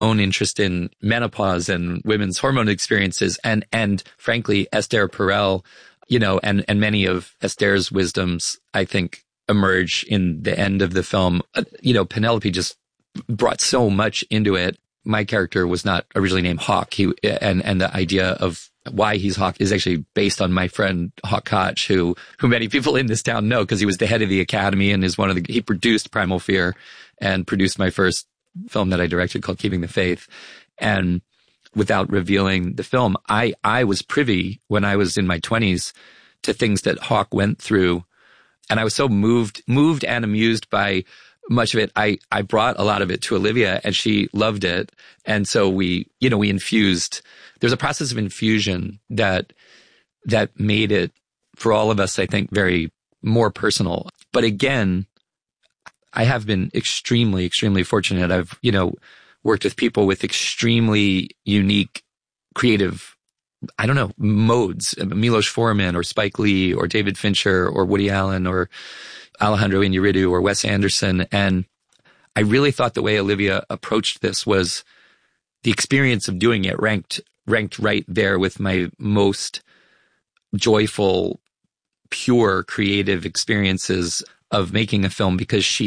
own interest in menopause and women's hormone experiences. And frankly, Esther Perel, and many of Esther's wisdoms, I think, emerge in the end of the film. Penelope just brought so much into it. My character was not originally named Hawk. And the idea of why he's Hawk is actually based on my friend Hawk Koch, who many people in this town know because he was the head of the Academy and he produced Primal Fear and produced my first film that I directed called Keeping the Faith. And without revealing the film, I was privy when I was in my 20s to things that Hawk went through. And I was so moved and amused by much of it. I brought a lot of it to Olivia and she loved it. And so we infused, there's a process of infusion that made it for all of us, I think, very more personal. But again, I have been extremely, extremely fortunate. I've, worked with people with extremely unique creative, modes. Milos Forman or Spike Lee or David Fincher or Woody Allen or Alejandro Iñárritu or Wes Anderson. And I really thought the way Olivia approached this was the experience of doing it ranked right there with my most joyful, pure creative experiences of making a film, because she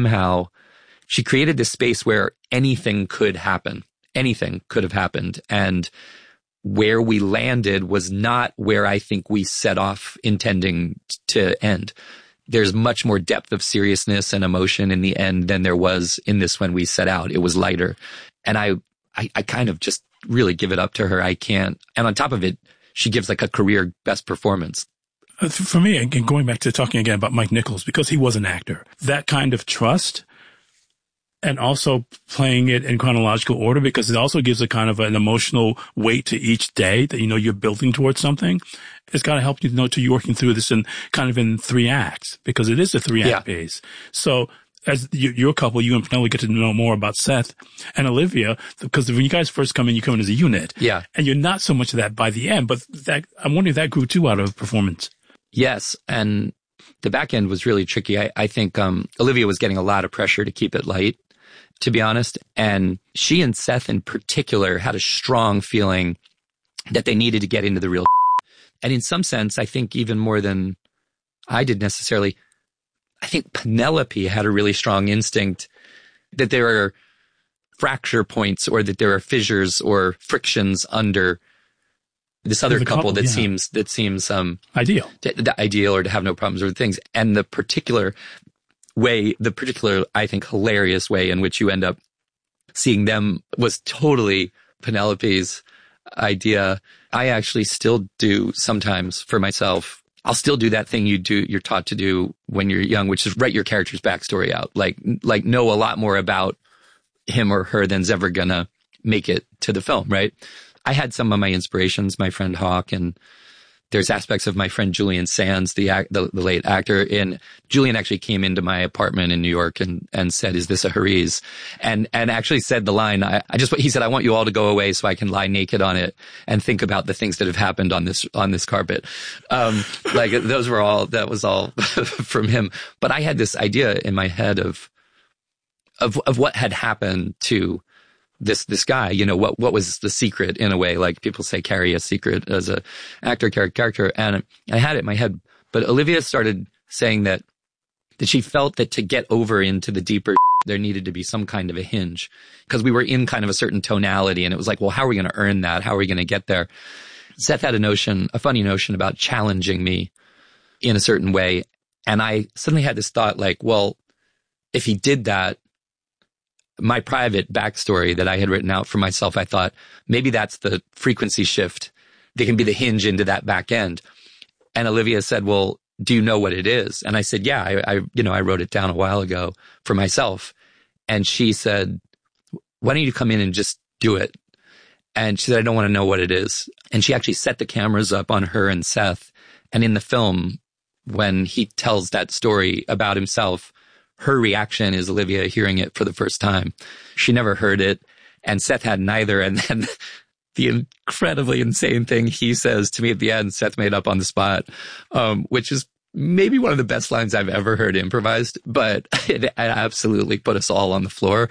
created this space where anything could happen. Anything could have happened. And where we landed was not where I think we set off intending to end. There's much more depth of seriousness and emotion in the end than there was in this when we set out. It was lighter. And I kind of just really give it up to her. I can't. And on top of it, she gives like a career best performance. For me, again, going back to talking again about Mike Nichols, because he was an actor, that kind of trust and also playing it in chronological order, because it also gives a kind of an emotional weight to each day that, you're building towards something. It's got to help you know you're working through this in 3 acts, because it is a 3-act piece. So as your couple, you and Penelope get to know more about Seth and Olivia, because when you guys first come in as a unit. Yeah. And you're not so much of that by the end, but I'm wondering if that grew too out of performance. Yes. And the back end was really tricky. I think Olivia was getting a lot of pressure to keep it light, to be honest. And she and Seth in particular had a strong feeling that they needed to get into the real. And in some sense, I think even more than I did necessarily, I think Penelope had a really strong instinct that there are fracture points or that there are fissures or frictions under this other couple that seems ideal, ideal, or to have no problems with things. And the particular, I think, hilarious way in which you end up seeing them was totally Penelope's idea. I actually still do sometimes for myself. I'll still do that thing you're taught to do when you're young, which is write your character's backstory out. Like know a lot more about him or her than's ever gonna make it to the film, right? I had some of my inspirations, my friend Hawk, and there's aspects of my friend Julian Sands, the late actor. And Julian actually came into my apartment in New York and said, "Is this a Haris?" And actually said the line, he said, "I want you all to go away so I can lie naked on it and think about the things that have happened on this carpet." That was all from him. But I had this idea in my head of what had happened to this guy, what was the secret, in a way, like people say, carry a secret as a actor, character. And I had it in my head, but Olivia started saying that she felt that to get over into the deeper, there needed to be some kind of a hinge, because we were in kind of a certain tonality. And it was like, well, how are we going to earn that? How are we going to get there? Seth had a funny notion about challenging me in a certain way. And I suddenly had this thought like, well, if he did that, my private backstory that I had written out for myself, I thought maybe that's the frequency shift. They can be the hinge into that back end. And Olivia said, "Well, do you know what it is?" And I said, "Yeah, I wrote it down a while ago for myself." And she said, "Why don't you come in and just do it?" And she said, "I don't want to know what it is." And she actually set the cameras up on her and Seth. And in the film, when he tells that story about himself, her reaction is Olivia hearing it for the first time. She never heard it, and Seth had neither. And then the incredibly insane thing he says to me at the end, Seth made up on the spot, which is maybe one of the best lines I've ever heard improvised, but it absolutely put us all on the floor.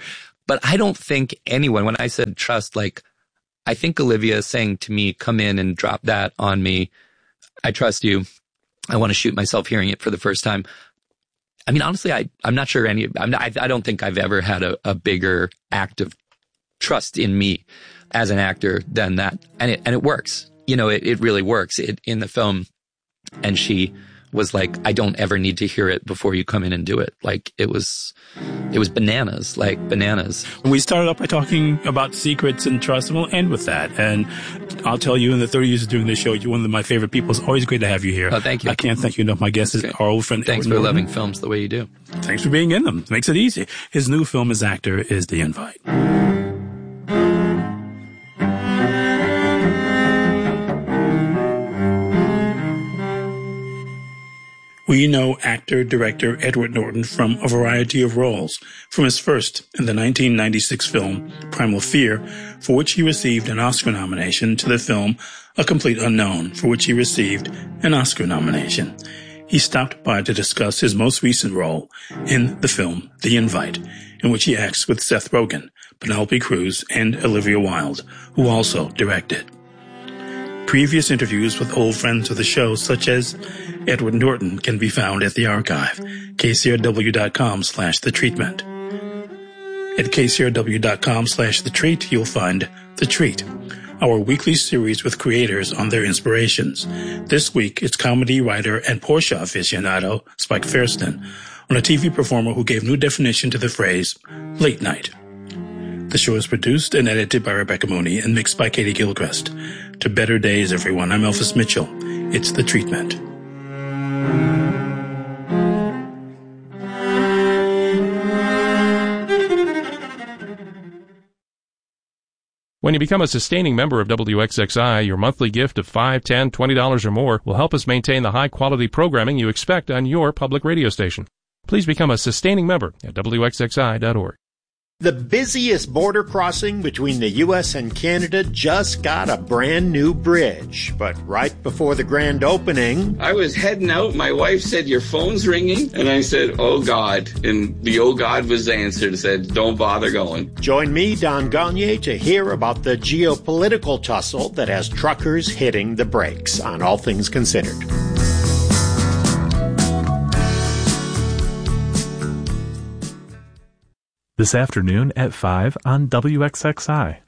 But I don't think anyone, when I said trust, like, I think Olivia saying to me, come in and drop that on me. I trust you. I want to shoot myself hearing it for the first time. I mean, honestly, I'm not sure I don't think I've ever had a bigger act of trust in me as an actor than that. And it works. You know, it really works in the film. And she was like, I don't ever need to hear it before you come in and do it. Like, it was bananas, like bananas. We started off by talking about secrets and trust, and we'll end with that. And I'll tell you, in the 30 years of doing this show, you're one of my favorite people. It's always great to have you here. Oh, thank you. I can't thank you enough. My guest is our old friend. Thanks for loving films the way you do. Thanks for being in them. Makes it easy. His new film as actor is The Invite. We know actor-director Edward Norton from a variety of roles, from his first in the 1996 film Primal Fear, for which he received an Oscar nomination, to the film A Complete Unknown, for which he received an Oscar nomination. He stopped by to discuss his most recent role in the film The Invite, in which he acts with Seth Rogen, Penelope Cruz, and Olivia Wilde, who also directed. Previous interviews with old friends of the show, such as Edward Norton, can be found at the archive, kcrw.com/thetreatment. At kcrw.com/thetreat, you'll find The Treat, our weekly series with creators on their inspirations. This week, it's comedy writer and Porsche aficionado Spike Fairston on a TV performer who gave new definition to the phrase late night. The show is produced and edited by Rebecca Mooney and mixed by Katie Gilchrist. To better days, everyone. I'm Elvis Mitchell. It's The Treatment. When you become a sustaining member of WXXI, your monthly gift of $5, $10, $20 or more will help us maintain the high-quality programming you expect on your public radio station. Please become a sustaining member at WXXI.org. The busiest border crossing between the U.S. and Canada just got a brand new bridge. But right before the grand opening, I was heading out. My wife said, your phone's ringing. And I said, oh, God. And the oh, God was the answer. It said, don't bother going. Join me, Don Gagné, to hear about the geopolitical tussle that has truckers hitting the brakes on All Things Considered. This afternoon at 5 on WXXI.